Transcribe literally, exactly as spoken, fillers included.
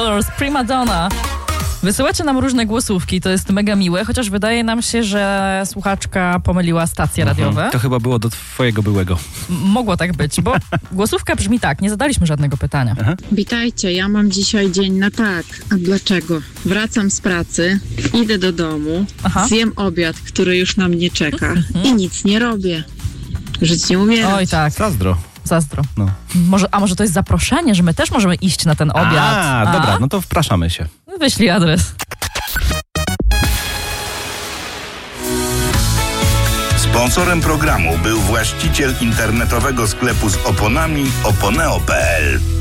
Prima Donna. Wysyłacie nam różne głosówki, to jest mega miłe, chociaż wydaje nam się, że słuchaczka pomyliła stacje radiowe. To chyba było do twojego byłego. M- mogło tak być, bo głosówka brzmi tak, nie zadaliśmy żadnego pytania. Aha. Witajcie, ja mam dzisiaj dzień na tak. A dlaczego? Wracam z pracy, idę do domu, Aha. zjem obiad, który już na mnie czeka i nic nie robię. Żyć nie umierać. Oj tak, Zazdro. zazdro. No. Może, a może to jest zaproszenie, że my też możemy iść na ten obiad? A, dobra, no to wpraszamy się. Wyślij adres. Sponsorem programu był właściciel internetowego sklepu z oponami oponeo kropka pe el.